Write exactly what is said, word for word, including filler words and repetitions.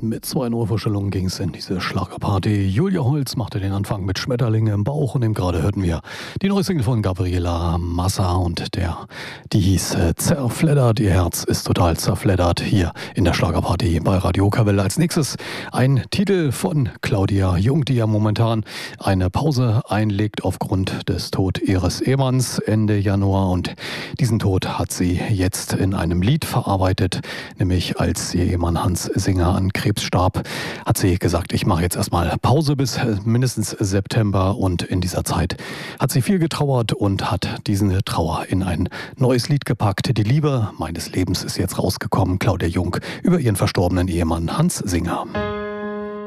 Mit zwei Neuvorstellungen ging es in diese Schlagerparty. Julia Holz machte den Anfang mit Schmetterlinge im Bauch und eben gerade hörten wir die neue Single von Gabriela Massa und der, die hieß äh, Zerfleddert. Ihr Herz ist total zerfleddert hier in der Schlagerparty bei Radio Kawelle. Als nächstes ein Titel von Claudia Jung, die ja momentan eine Pause einlegt aufgrund des Tod ihres Ehemanns Ende Januar, und diesen Tod hat sie jetzt in einem Lied verarbeitet, nämlich als ihr Ehemann Hans Singer an Krebs starb, hat sie gesagt, ich mache jetzt erstmal Pause bis mindestens September, und in dieser Zeit hat sie viel getrauert und hat diese Trauer in ein neues Lied gepackt. Die Liebe meines Lebens ist jetzt rausgekommen, Claudia Jung über ihren verstorbenen Ehemann Hans Singer.